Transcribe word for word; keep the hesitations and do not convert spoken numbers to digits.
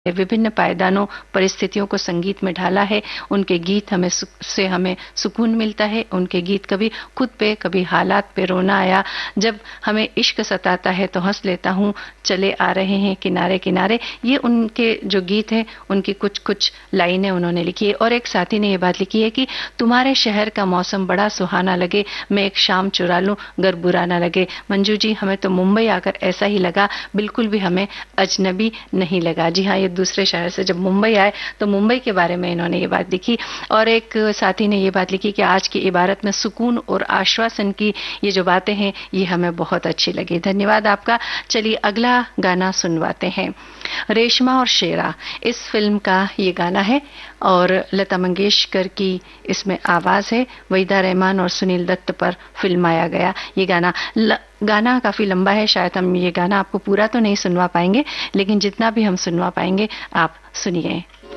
विभिन्न पायदानों परिस्थितियों को संगीत में ढाला है। उनके गीत हमें से हमें सुकून मिलता है। उनके गीत कभी खुद पे कभी हालात पे रोना आया, जब हमें इश्क सताता है तो हंस लेता हूँ, चले आ रहे हैं किनारे किनारे, ये उनके जो गीत हैं उनकी कुछ कुछ लाइनें उन्होंने लिखी है। और एक साथी ने ये बात लिखी है कि तुम्हारे शहर का मौसम बड़ा सुहाना लगे, मैं एक शाम चुरा लूं गर बुरा ना लगे। मंजू जी, हमें तो मुंबई आकर ऐसा ही लगा, बिल्कुल भी हमें अजनबी नहीं लगा। जी हाँ, ये दूसरे शहर से जब मुंबई आए तो मुंबई के बारे में इन्होंने ये बात लिखी। और एक साथी ने ये बात लिखी कि आज की इबारत में सुकून और आश्वासन की ये जो बातें हैं ये हमें बहुत अच्छी लगी। धन्यवाद आपका। चलिए अगला गाना सुनवाते हैं। रेशमा और शेरा इस फिल्म का ये गाना है और लता मंगेशकर की इसमें आवाज है। वहीदा रहमान और सुनील दत्त पर फिल्माया गया ये गाना। ल... गाना काफी लंबा है, शायद हम ये गाना आपको पूरा तो नहीं सुनवा पाएंगे, लेकिन जितना भी हम सुनवा पाएंगे आप सुनिए।